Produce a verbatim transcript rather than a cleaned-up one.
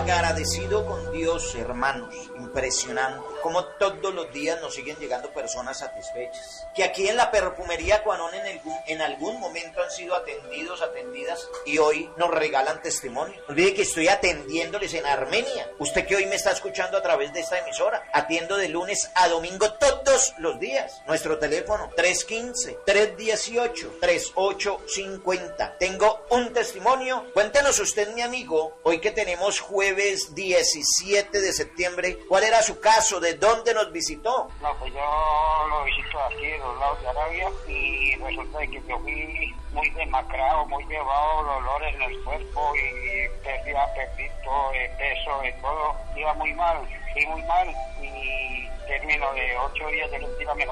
agradecido con Dios, hermanos, impresionante, como todos los días nos siguen llegando personas satisfechas, que aquí en la perfumería Cuanón en algún, en algún momento han sido atendidos, atendidas, y hoy nos regalan testimonio. No olvide que estoy atendiéndoles en Armenia, usted que hoy me está escuchando a través de esta emisora, atiendo de lunes a domingo todos los días. Nuestro teléfono tres uno cinco, tres uno ocho, tres ocho cinco cero. Tengo un testimonio. Cuéntenos usted, mi amigo, hoy que tenemos jueves diecisiete de septiembre, ¿cuál era su caso? ¿De dónde nos visitó? No, pues yo lo visito aquí en los lados de Arabia y resulta que yo fui muy demacrado, muy llevado, dolor en el cuerpo y perdí apetito, eh, peso, y todo. Iba muy mal, sí, muy mal, y término de ocho días de la última